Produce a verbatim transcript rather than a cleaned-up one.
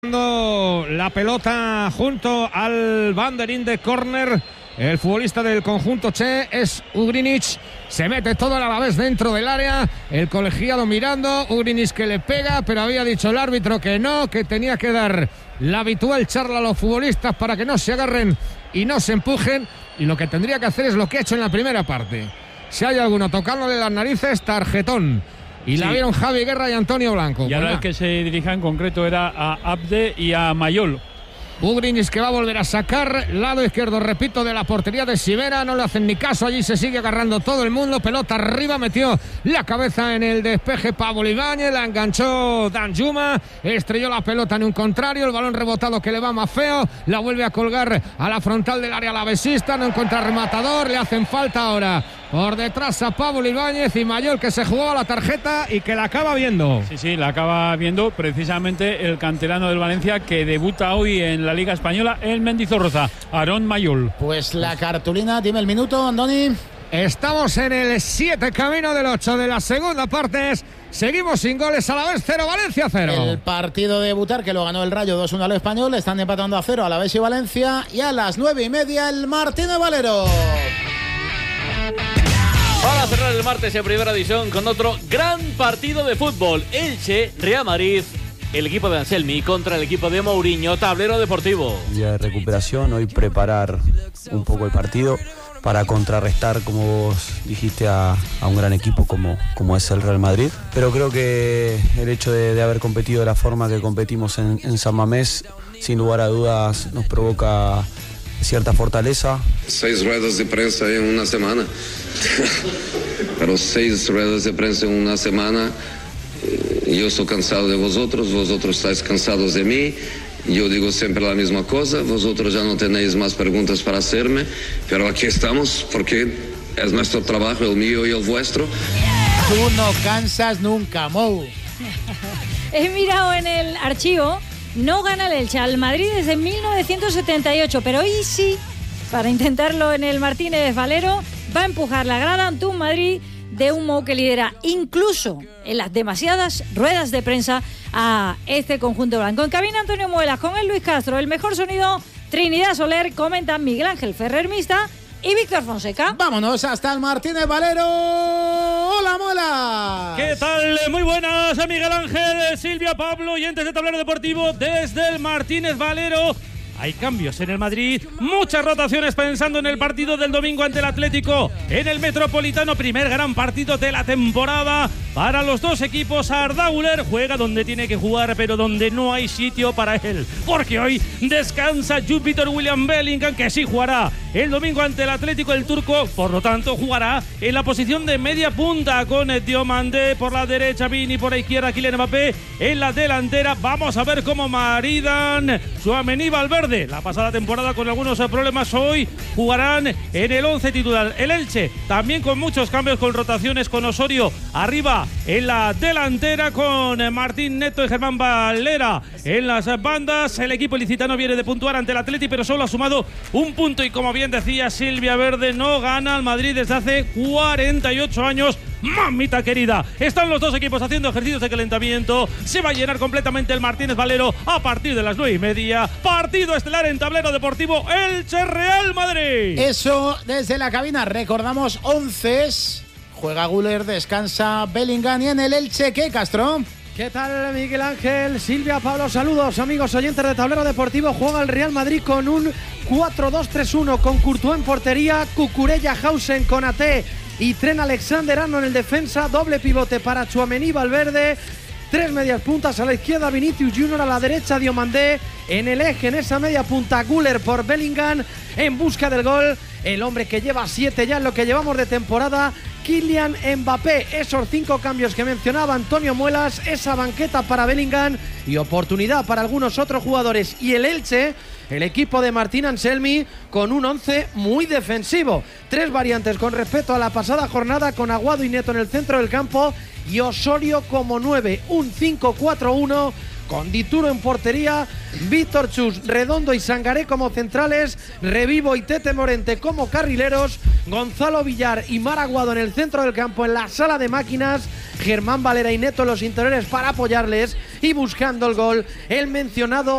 La pelota junto al banderín de córner. El futbolista del conjunto Che es Ugrinic. Se mete todo a la vez dentro del área. El colegiado mirando. Ugrinic que le pega, pero había dicho el árbitro que no, que tenía que dar la habitual charla a los futbolistas para que no se agarren y no se empujen. Y lo que tendría que hacer es lo que ha hecho en la primera parte. Si hay alguno tocándole las narices, tarjetón. Y sí. La vieron Javi Guerra y Antonio Blanco. Y ahora pues el que se dirija en concreto era a Abde y a Mayol. Ugrinic que va a volver a sacar, lado izquierdo, repito, de la portería de Sivera, no le hacen ni caso, allí se sigue agarrando todo el mundo, pelota arriba, metió la cabeza en el despeje Pablo Ibáñez, la enganchó Danjuma, estrelló la pelota en un contrario, el balón rebotado que le va más feo, la vuelve a colgar a la frontal del área alavesista, no encuentra rematador, le hacen falta ahora por detrás a Pablo Ibáñez y Mayol que se jugaba la tarjeta y que la acaba viendo. Sí, sí, la acaba viendo precisamente el canterano del Valencia que debuta hoy en la Liga Española, el Mendizorroza, Aarón Mayol. Pues la cartulina, dime el minuto, Andoni. Estamos en el siete, camino del ocho de la segunda parte. Seguimos sin goles, a la vez cero, Valencia cero. El partido de debutar que lo ganó el Rayo dos uno al Español, están empatando a cero a la vez y Valencia. Y a las nueve y media el Martínez Valero. Para cerrar el martes en primera división con otro gran partido de fútbol. Elche, Real Madrid, el equipo de Anselmi contra el equipo de Mourinho, tablero deportivo. Día de recuperación, hoy preparar un poco el partido para contrarrestar, como vos dijiste, a, a un gran equipo como, como es el Real Madrid. Pero creo que el hecho de, de haber competido de la forma que competimos en, en San Mamés, sin lugar a dudas, nos provoca cierta fortaleza. Seis ruedas de prensa en una semana. Pero seis ruedas de prensa en una semana. Yo estoy cansado de vosotros, vosotros estáis cansados de mí. Yo digo siempre la misma cosa, vosotros ya no tenéis más preguntas para hacerme, pero aquí estamos porque es nuestro trabajo, el mío y el vuestro. Tú no cansas nunca, Mou. He mirado en el archivo, no gana el Elche al Madrid desde mil novecientos setenta y ocho, pero hoy sí, para intentarlo en el Martínez Valero, va a empujar la grada ante un Madrid de un Mou que lidera incluso en las demasiadas ruedas de prensa a este conjunto blanco. En cabina Antonio Muelas con el Luis Castro, el mejor sonido Trinidad Soler, comentan Miguel Ángel Ferrer Mista y Víctor Fonseca. Vámonos hasta el Martínez Valero. ¡Hola, Muelas! ¿Qué tal? Muy buenas, Miguel Ángel, Silvia, Pablo, oyentes de Tablero Deportivo desde el Martínez Valero. Hay cambios en el Madrid, muchas rotaciones pensando en el partido del domingo ante el Atlético en el Metropolitano, primer gran partido de la temporada para los dos equipos. Arda Güler juega donde tiene que jugar, pero donde no hay sitio para él, porque hoy descansa Jupiter William Bellingham, que sí jugará el domingo ante el Atlético. El turco, por lo tanto, jugará en la posición de media punta con Diomandé por la derecha, Vini por la izquierda, Kylian Mbappé en la delantera. Vamos a ver cómo maridan Tchouaméni y Valverde. La pasada temporada con algunos problemas, hoy jugarán en el once titular. El Elche también con muchos cambios, con rotaciones, con Osorio arriba en la delantera, con Martín Neto y Germán Valera en las bandas. El equipo ilicitano viene de puntuar ante el Atleti, pero solo ha sumado un punto y, como bien decía Silvia Verde, no gana al Madrid desde hace cuarenta y ocho años. Mamita querida, están los dos equipos haciendo ejercicios de calentamiento. Se va a llenar completamente el Martínez Valero a partir de las nueve y media. Partido estelar en Tablero Deportivo, Elche Real Madrid. Eso desde la cabina. Recordamos once. Juega Güler, descansa Bellingham. Y en el Elche, ¿qué, Castro? ¿Qué tal, Miguel Ángel? Silvia, Pablo, saludos, amigos oyentes de Tablero Deportivo. Juega el Real Madrid con un cuatro dos tres uno, con Courtois en portería, Cucurella, Hausen, Konaté y Trent Alexander-Arnold en el defensa. Doble pivote para Tchouaméni, Valverde. Tres medias puntas a la izquierda, Vinicius Junior, a la derecha, Diomandé. En el eje, en esa media punta, Güler por Bellingham, en busca del gol. El hombre que lleva siete ya en lo que llevamos de temporada, Kylian Mbappé. Esos cinco cambios que mencionaba Antonio Muelas, esa banqueta para Bellingham y oportunidad para algunos otros jugadores. Y el Elche, el equipo de Martín Anselmi, con un once muy defensivo. Tres variantes con respecto a la pasada jornada, con Aguado y Neto en el centro del campo y Osorio como nueve. Un cinco cuatro uno con Dituro en portería, Víctor Chus, Redondo y Sangaré como centrales, Revivo y Tete Morente como carrileros, Gonzalo Villar y Mar Aguado en el centro del campo en la sala de máquinas, Germán Valera y Neto los interiores para apoyarles, y buscando el gol el mencionado